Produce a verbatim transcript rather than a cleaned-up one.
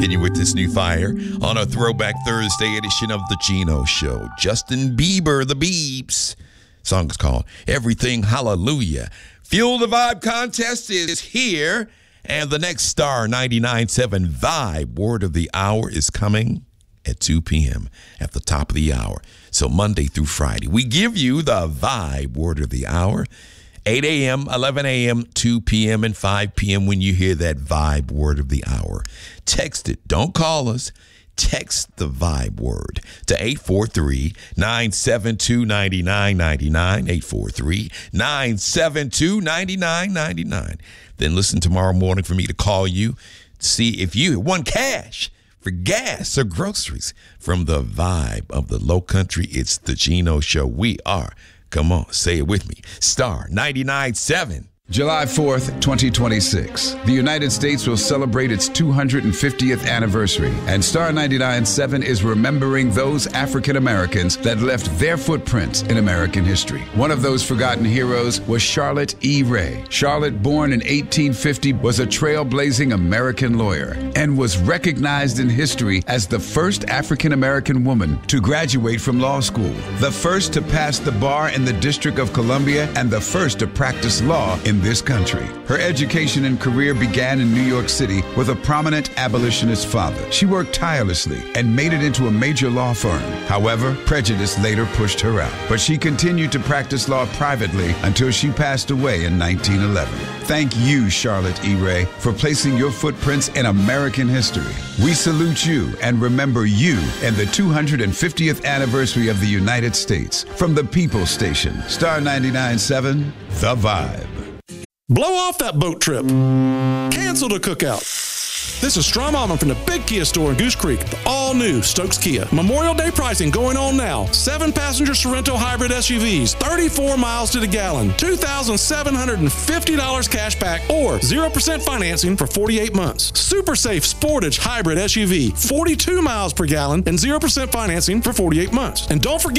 Hitting you with this new fire on a Throwback Thursday edition of The Gino Show. Justin Bieber, The Beeps. Song is called Everything Hallelujah. Fuel the Vibe contest is here, and the next Star ninety-nine point seven Vibe word of the hour is coming at two p.m. at the top of the hour. So Monday through Friday, we give you the Vibe word of the hour, eight a.m., eleven a.m., two p.m., and five p.m. when you hear that Vibe word of the hour. Text it. Don't call us. Text the Vibe word to eight four three, nine seven two, nine nine nine nine, eight four three, nine seven two, nine nine nine nine. Then listen tomorrow morning for me to call you, see if you won cash for gas or groceries from the Vibe of the Low Country. It's the Gino Show. We are, come on, say it with me, Star ninety-nine point seven. July fourth, twenty twenty-six. The United States will celebrate its two hundred fiftieth anniversary, and Star ninety-nine point seven is remembering those African Americans that left their footprints in American history. One of those forgotten heroes was Charlotte E. Ray. Charlotte, born in eighteen fifty, was a trailblazing American lawyer and was recognized in history as the first African American woman to graduate from law school, the first to pass the bar in the District of Columbia, and the first to practice law in this country. Her education and career began in New York City with a prominent abolitionist father. She worked tirelessly and made it into a major law firm. However, prejudice later pushed her out, but she continued to practice law privately until she passed away in nineteen eleven. Thank you, Charlotte E. Ray, for placing your footprints in American history. We salute you and remember you in the two hundred fiftieth anniversary of the United States. From the People Station, Star ninety-nine point seven, The Vibe. Blow off that boat trip. Cancel the cookout. This is Strom Allman from the Big Kia store in Goose Creek, the all-new Stokes Kia. Memorial Day pricing going on now. Seven-passenger Sorrento hybrid S U Vs, thirty-four miles to the gallon, two thousand seven hundred fifty dollars cash back, or zero percent financing for forty-eight months. Super Safe Sportage hybrid S U V, forty-two miles per gallon, and zero percent financing for forty-eight months. And don't forget